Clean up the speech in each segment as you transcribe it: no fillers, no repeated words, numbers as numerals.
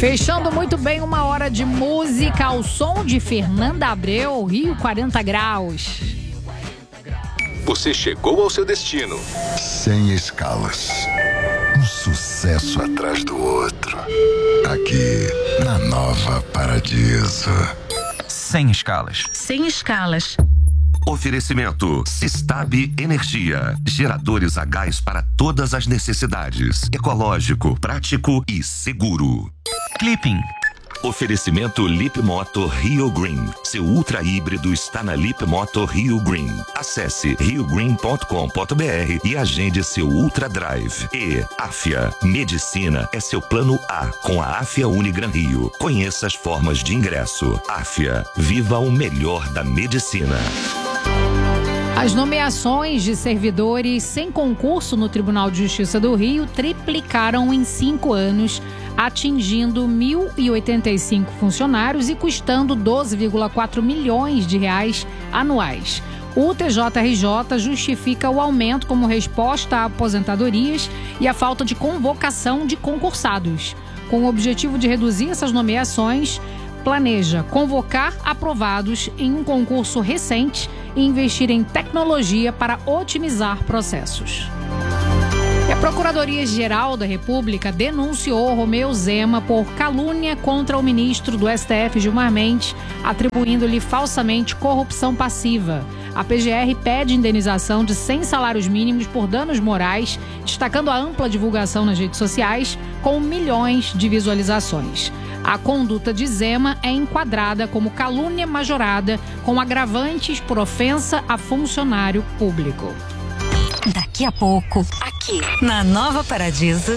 Fechando muito bem uma hora de música ao som de Fernanda Abreu, Rio 40 graus. Você chegou ao seu destino. Sem escalas. Um sucesso atrás do outro. Aqui, na Nova Paradiso. Sem escalas. Sem escalas. Oferecimento Sistab Energia. Geradores a gás para todas as necessidades. Ecológico, prático e seguro. Clipping. Oferecimento Lip Moto Rio Green. Seu ultra híbrido está na Lip Moto Rio Green. Acesse riogreen.com.br e agende seu Ultra Drive. E Afia. Medicina é seu plano A com a Afia Unigran Rio. Conheça as formas de ingresso. Afia. Viva o melhor da medicina. As nomeações de servidores sem concurso no Tribunal de Justiça do Rio triplicaram em 5 anos, atingindo 1.085 funcionários e custando 12,4 milhões de reais anuais. O TJRJ justifica o aumento como resposta a aposentadorias e a falta de convocação de concursados. Com o objetivo de reduzir essas nomeações, planeja convocar aprovados em um concurso recente e investir em tecnologia para otimizar processos. E a Procuradoria-Geral da República denunciou Romeu Zema por calúnia contra o ministro do STF, Gilmar Mendes, atribuindo-lhe falsamente corrupção passiva. A PGR pede indenização de 100 salários mínimos por danos morais, destacando a ampla divulgação nas redes sociais, com milhões de visualizações. A conduta de Zema é enquadrada como calúnia majorada, com agravantes por ofensa a funcionário público. Daqui a pouco, aqui na Nova Paradiso.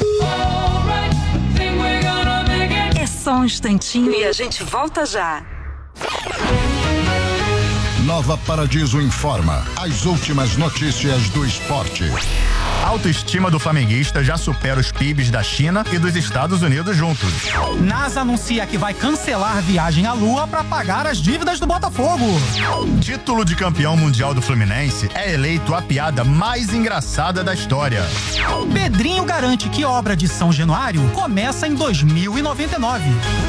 É só um instantinho e a gente volta já. Nova Paradiso informa as últimas notícias do esporte. A autoestima do flamenguista já supera os PIBs da China e dos Estados Unidos juntos. NASA anuncia que vai cancelar viagem à Lua para pagar as dívidas do Botafogo. Título de campeão mundial do Fluminense é eleito a piada mais engraçada da história. Pedrinho garante que obra de São Januário começa em 2099.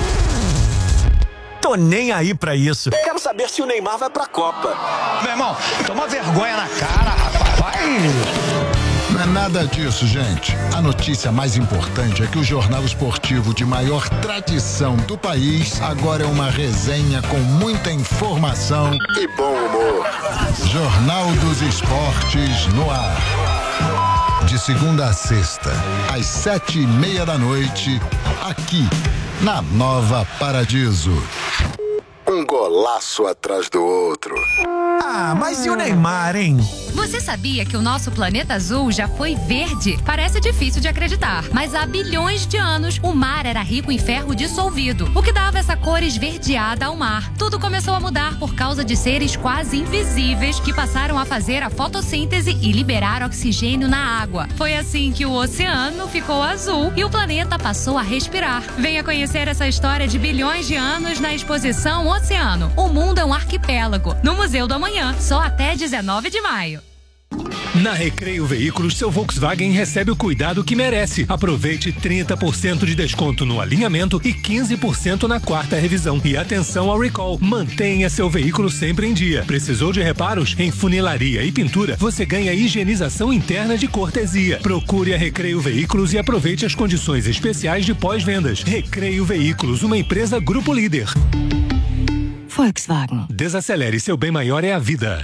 Tô nem aí pra isso. Quero saber se o Neymar vai pra Copa. Meu irmão, toma vergonha na cara, rapaz. Vai! Não é nada disso, gente. A notícia mais importante é que o jornal esportivo de maior tradição do país agora é uma resenha com muita informação e bom humor. Jornal dos Esportes no ar. De segunda a sexta, às 7:30 da noite, aqui na Nova Paradiso. Um golaço atrás do outro. Ah, mas e o Neymar, hein? Você sabia que o nosso planeta azul já foi verde? Parece difícil de acreditar, mas há bilhões de anos o mar era rico em ferro dissolvido, o que dava essa cor esverdeada ao mar. Tudo começou a mudar por causa de seres quase invisíveis que passaram a fazer a fotossíntese e liberar oxigênio na água. Foi assim que o oceano ficou azul e o planeta passou a respirar. Venha conhecer essa história de bilhões de anos na exposição Oceano. O mundo é um arquipélago, no Museu do Amanhã, só até 19 de maio. Na Recreio Veículos, seu Volkswagen recebe o cuidado que merece. Aproveite 30% de desconto no alinhamento e 15% na quarta revisão. E atenção ao recall. Mantenha seu veículo sempre em dia. Precisou de reparos? Em funilaria e pintura, você ganha higienização interna de cortesia. Procure a Recreio Veículos e aproveite as condições especiais de pós-vendas. Recreio Veículos, uma empresa Grupo Líder. Volkswagen. Desacelere, seu bem maior é a vida.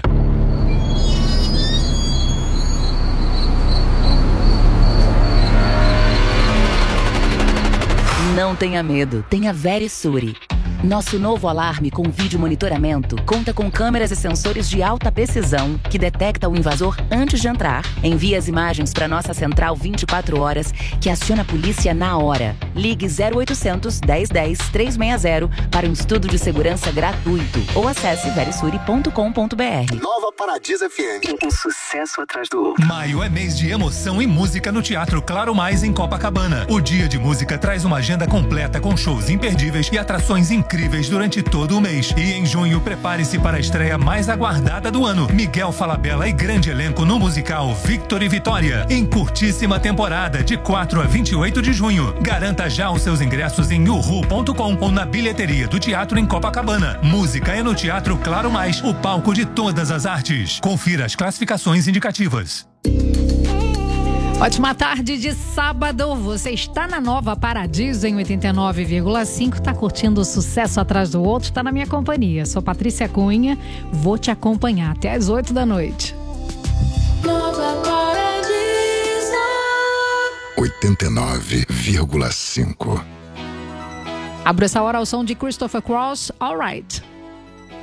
Não tenha medo, tenha Verisure. Nosso novo alarme com vídeo monitoramento conta com câmeras e sensores de alta precisão que detecta o invasor antes de entrar, envia as imagens para nossa central 24 horas que aciona a polícia na hora. Ligue 0800 1010 360 para um estudo de segurança gratuito ou acesse verisure.com.br. Nova Paradiso FM. Um sucesso atrás do outro. Maio é mês de emoção e música no Teatro Claro Mais em Copacabana. O Dia de Música traz uma agenda completa com shows imperdíveis e atrações incríveis incríveis durante todo o mês. E em junho, prepare-se para a estreia mais aguardada do ano. Miguel Falabella e grande elenco no musical Victor e Vitória, em curtíssima temporada, de 4 a 28 de junho. Garanta já os seus ingressos em uhu.com ou na bilheteria do teatro em Copacabana. Música é no Teatro Claro Mais, o palco de todas as artes. Confira as classificações indicativas. Ótima tarde de sábado, você está na Nova Paradiso em 89,5, tá curtindo o sucesso atrás do outro, tá na minha companhia. Sou Patrícia Cunha, vou te acompanhar até às 8 da noite. Nova Paradiso 89,5. Abro essa hora ao som de Christopher Cross, All Right.